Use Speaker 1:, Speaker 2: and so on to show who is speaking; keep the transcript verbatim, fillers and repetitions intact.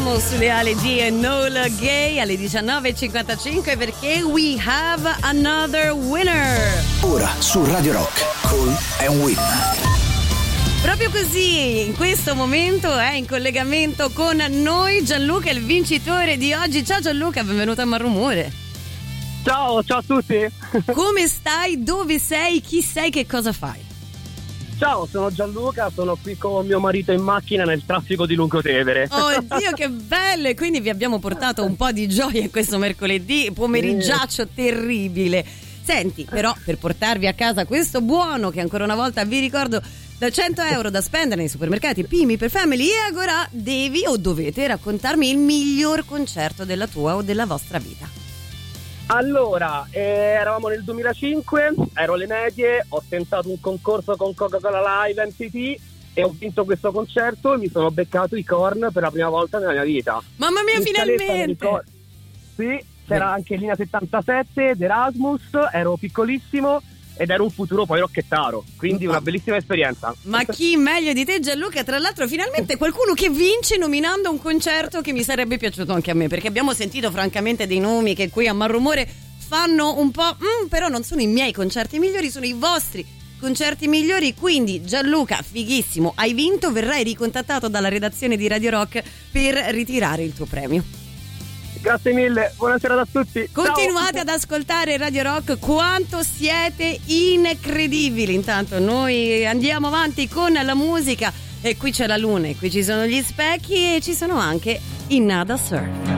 Speaker 1: siamo sulle Ale G e Nola Gay alle diciannove e cinquantacinque perché we have another winner.
Speaker 2: Ora su Radio Rock, Call and Win.
Speaker 1: Proprio così, in questo momento è in collegamento con noi Gianluca, il vincitore di oggi. Ciao Gianluca, benvenuto a Malrumore.
Speaker 3: Ciao, ciao a tutti.
Speaker 1: Come stai? Dove sei? Chi sei? Che cosa fai?
Speaker 3: Ciao, sono Gianluca, sono qui con mio marito in macchina nel traffico di Lungotevere.
Speaker 1: Oh Dio, che bello! E quindi vi abbiamo portato un po' di gioia in questo mercoledì pomeriggiaccio terribile. Senti, però, per portarvi a casa questo buono, che ancora una volta vi ricordo da cento euro da spendere nei supermercati Pimi per Family e Agora, devi o dovete raccontarmi il miglior concerto della tua o della vostra vita.
Speaker 3: Allora, eh, eravamo nel duemilacinque, ero alle medie, ho tentato un concorso con Coca-Cola Live M T V e ho vinto questo concerto e mi sono beccato i Korn per la prima volta nella mia vita.
Speaker 1: Mamma mia,
Speaker 3: in
Speaker 1: finalmente!
Speaker 3: Sì, c'era anche Linea settantasette, Erasmus, ero piccolissimo ed era un futuro poi rocchettaro, quindi una bellissima esperienza.
Speaker 1: Ma chi meglio di te Gianluca? Tra l'altro finalmente qualcuno che vince nominando un concerto che mi sarebbe piaciuto anche a me, perché abbiamo sentito francamente dei nomi che qui a Malrumore fanno un po' mm, però non sono i miei concerti migliori, sono i vostri concerti migliori. Quindi Gianluca, fighissimo, hai vinto, verrai ricontattato dalla redazione di Radio Rock per ritirare il tuo premio.
Speaker 3: Grazie mille, buonasera a tutti.
Speaker 1: Continuate
Speaker 3: Ciao.
Speaker 1: ad ascoltare Radio Rock, quanto siete incredibili. Intanto noi andiamo avanti con la musica e qui c'è la luna, e qui ci sono gli specchi e ci sono anche i Nada Surf.